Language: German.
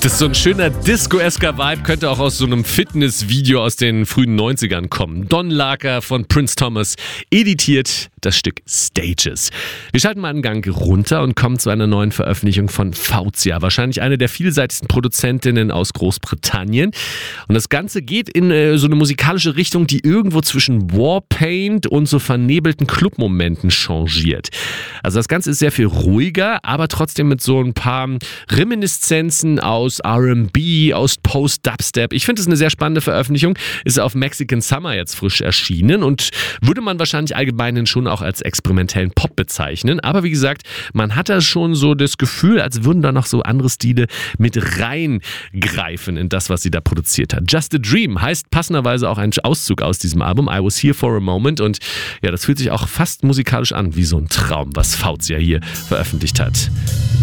Das ist so ein schöner Disco-esker Vibe, könnte auch aus so einem Fitnessvideo aus den frühen 90ern kommen. Don Larker von Prince Thomas editiert das Stück Stages. Wir schalten mal einen Gang runter und kommen zu einer neuen Veröffentlichung von Fauzia. Wahrscheinlich eine der vielseitigsten Produzentinnen aus Großbritannien. Und das Ganze geht in so eine musikalische Richtung, die irgendwo zwischen Warpaint und so vernebelten Clubmomenten changiert. Also das Ganze ist sehr viel ruhiger, aber trotzdem mit so ein paar Reminiszenzen aus R&B, aus Post-Dubstep. Ich finde es eine sehr spannende Veröffentlichung. Ist auf Mexican Summer jetzt frisch erschienen und würde man wahrscheinlich allgemein schon auch als experimentellen Pop bezeichnen. Aber wie gesagt, man hat da schon so das Gefühl, als würden da noch so andere Stile mit reingreifen in das, was sie da produziert hat. Just a Dream heißt passenderweise auch ein Auszug aus diesem Album. I Was Here for a Moment. Und ja, das fühlt sich auch fast musikalisch an wie so ein Traum, was Fauzia hier veröffentlicht hat.